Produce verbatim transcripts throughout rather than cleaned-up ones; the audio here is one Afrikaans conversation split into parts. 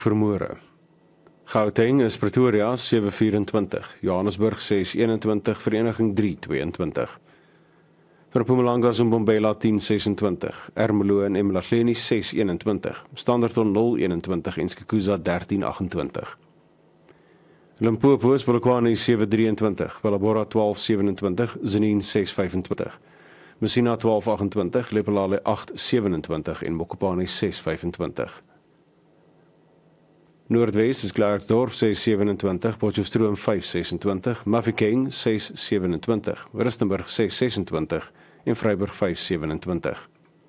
vermoere. Gauteng is Pretoria sewe vyf-en-twintig, Johannesburg ses een-en-twintig, Vereniging drie twee-en-twintig. Vir Mpumalanga is Mbombela tien ses-en-twintig, Ermelo en Emalahleni ses een-en-twintig, Standerton nul een-en-twintig en Skukuza dertien agt-en-twintig. Limpopo is Polokwane sewe drie-en-twintig, Bellabora twaalf sewe-en-twintig, Zenine ses vyf-en-twintig, Messina twaalf agt-en-twintig, Lephalale agt sewe-en-twintig en Mokopane ses vyf-en-twintig. Noordwes is Klerksdorp ses sewe-en-twintig, Potchefstroom vyf ses-en-twintig, Mafeking ses sewe-en-twintig, Rustenburg ses ses-en-twintig en Vryburg vyf sewe-en-twintig.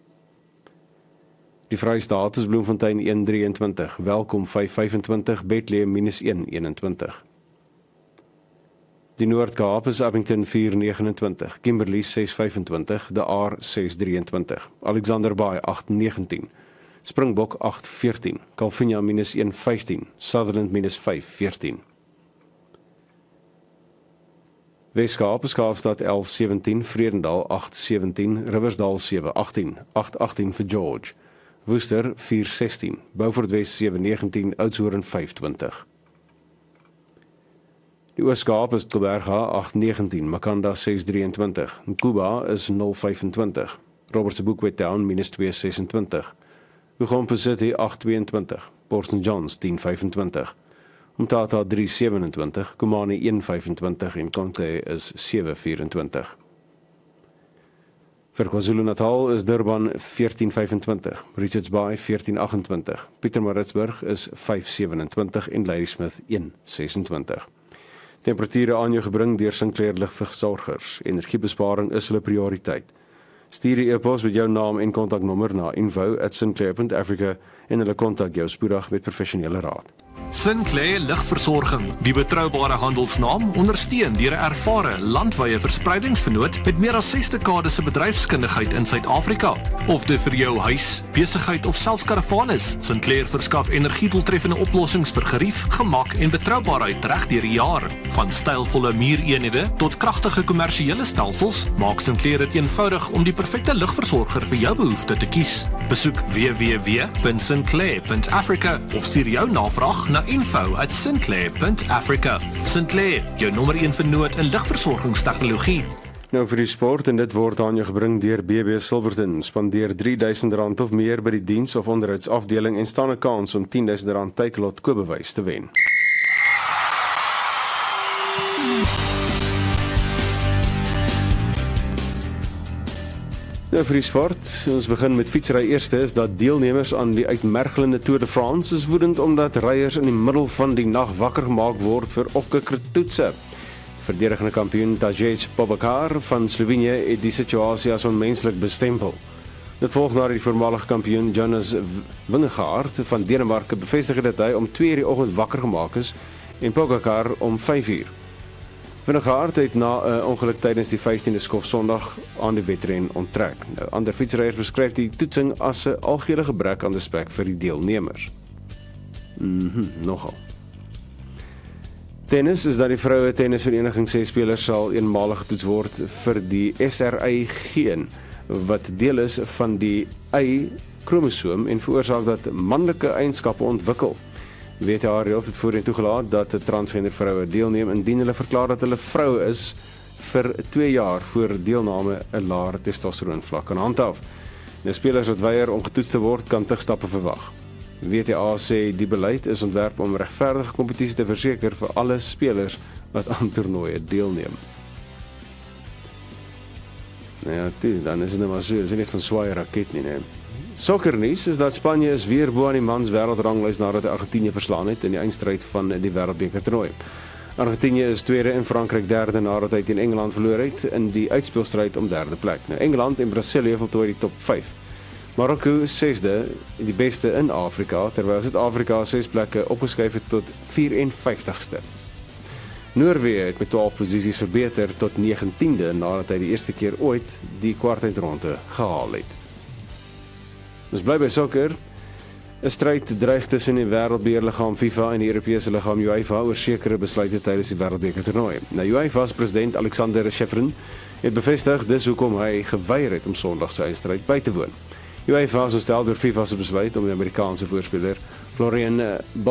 Die Vrystaat is Bloemfontein een drie-en-twintig, Welkom vyf vyf-en-twintig, Bethlehem minus een een-en-twintig. Die Noord-Kaap is Abington vier negen-en-twintig, Kimberley ses vyf-en-twintig, De Aar ses drie-en-twintig, Alexander Bay agt negentien, Springbok agt veertien, Calvinia minus een vyftien, Sutherland minus vyf veertien. Weskaap is Kaapstad elf sewentien, Vredendal agt sewentien, Riversdal sewe agtien, agt agtien vir George, Worcester vier sestien, Beaufort Wes sewe negentien, Oudtshoorn vyf twintig. Die Oos-Kaap is Tilberga agt negentien, Makanda ses drieëntwintig, Nkuba is nul vyf-en-twintig, Robertsburg Town minus twee ses-en-twintig, Ugompo City agt tweeëntwintig, Port Saint Johns tien vyf-en-twintig, Umtata drie sewe-en-twintig, Kumani een vyf-en-twintig en Konke is sewe vyf-en-twintig. Vir KwaZulu-Natal is Durban veertien vyf-en-twintig, Richards Bay veertien agt-en-twintig, Pietermaritzburg is vyf sewe-en-twintig en Ladysmith een ses-en-twintig. Temperature aan jou gebring deur Sinclair Ligversorgers. Energiebesparing is hulle prioriteit. Stuur die e-pos met jou naam en kontaknommer na info at sinclair dot africa en hulle kontak jou spoedig met professionele raad. Sinclair Ligversorging, die betroubare handelsnaam, ondersteun deur 'n ervare landwyse verspreidingsvernoot met meer as ses dekades se bedryfskundigheid in Suid-Afrika. Of dit vir jou huis, besigheid of selfs karavaan is, Sinclair verskaf energiedoeltreffende oplossings vir gerief, gemak en betroubaarheid reg deur die jaar. Van stylvolle muureenhede tot kragtige kommersiële stelsels, maak Sinclair dit eenvoudig om die perfekte ligversorger vir jou behoefte te kies. Besoek w w w dot sinclair dot africa of stuur jou navraag na info at sinclair dot africa. Sinclair, jou nommer een vernoot in ligversorgingstegnologie. Nou vir die sport, en dit word aan jou gebring deur B B Silverton. Spandeer drie duisend rand of meer by die diens of onderhoudsafdeling en staan 'n kans om tien duisend rand Takealot koopbewys te wen. Nou vir die sport, ons begin met fietsry. Eerste is dat deelnemers aan die uitmergelende Tour de France is woedend omdat ryers in die middel van die nag wakker gemaak word vir opgekrittoetse. Verdedigende kampioen Tadej Pogačar van Slovenië het die situasie as onmenslik bestempel. Dit volg nadat die voormalige kampioen Jonas Vingegaard van Denemarke bevestig het dat hy om twee uur die oggend wakker gemaak is en Pogačar om vyf uur. Vingegaard het na 'n uh, ongeluk tydens die vyftiende skof Sondag aan die wedren onttrek. Nou, ander fietsryers beskryf die toetsing as 'n algehele gebrek aan respek vir die deelnemers. Mhm, nogal. Tennis is dat die vroue tennisvereniging se spelers sal eenmalig getoets word vir die S R I geen, wat deel is van die Y-kromosoom en veroorsaak dat manlike eienskappe ontwikkel. Die W T A reëls het voorheen toegelaat dat transgender vroue deelneem indien hulle verklaar dat hulle vroue is vir twee jaar voor deelname 'n laer testosteroonvlak kan handhaaf. Nou, spelers wat weier om getoets te word kan terugstappe verwag. W T A sê die beleid is ontwerp om regverdige kompetisie te verseker vir alle spelers wat aan toernooie deelneem. Nou ja, toe, dan is dit nou maar so, is dit nie van swaai raket nie, nee. Sokkernuus is dat Spanje is weer bo aan die mans wêreldranglys nadat Argentinië verslaan het in die eindstryd van die wêreldbeker toernooi. Argentinië is tweede en Frankryk derde nadat hy teen Engeland verloor het in die uitspeelstryd om derde plek. Nou, Engeland en Brasilië voltooi die top vyf. Marokko sesde, die beste in Afrika, terwyl Suid-Afrika ses plekke opgeskuif het tot vyf en vyftigste. Noorwe het met twaalf posisies verbeter tot negentiende nadat hy die eerste keer ooit die kwartfinale gehaal het. Ons bly by sokker. 'n Stryd dreig tussen die wêreldbeheerliggaam FIFA en die Europese liggaam UEFA oor sekere besluite tydens die wêreldbeker toernooi. Nou, UEFA's president Alexander Schefrin het bevestig dis hoekom hy geweier het om Sondag se eindstryd by te woon. UEFA is ontstel deur FIFA se besluit om die Amerikaanse voorspeler Florian